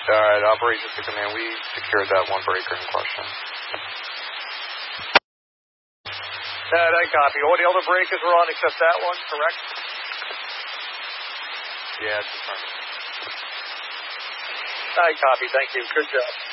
Alright, Operations to Command, we secured that one breaker in question. I copy. All the other breakers were on except that one, correct? Yeah, it's affirmative. I copy. Thank you. Good job.